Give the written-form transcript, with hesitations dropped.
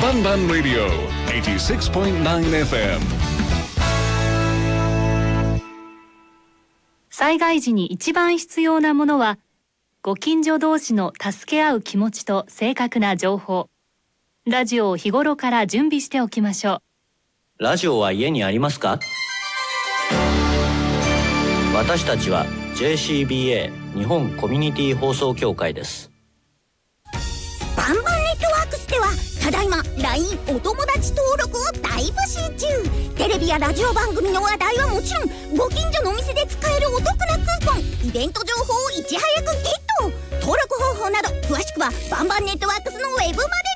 バンバンレディオ 86.9 FM。 災害時に一番必要なものは、ご近所同士の助け合う気持ちと正確な情報。ラジオを日頃から準備しておきましょう。ラジオは家にありますか？私たちは JCBA 日本コミュニティ放送協会です。 バンバンネットワークスではただいま LINE お友達登録を大募集中。テレビやラジオ番組の話題はもちろん、ご近所のお店で使えるお得なクーポン、イベント情報をいち早くゲット。登録方法など詳しくはバンバンネットワークスのウェブまで。